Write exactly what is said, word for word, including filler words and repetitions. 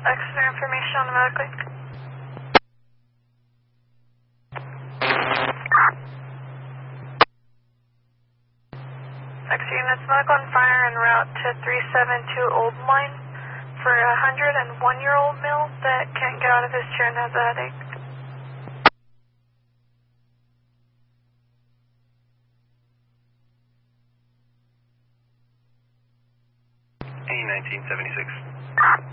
extra information on the medical. Extra units, medical on fire en route to three seven two Old Line for a one hundred one year old male that can't get out of his chair and has a headache. A nineteen seventy-six.